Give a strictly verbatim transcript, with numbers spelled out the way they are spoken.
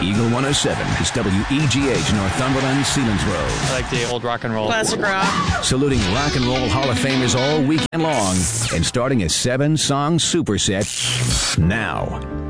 Eagle one oh seven is W E G H Northumberland, Selinsgrove. I like the old rock and roll. Classic rock. Saluting rock and roll Hall of Famers all weekend long and starting a seven-song superset now.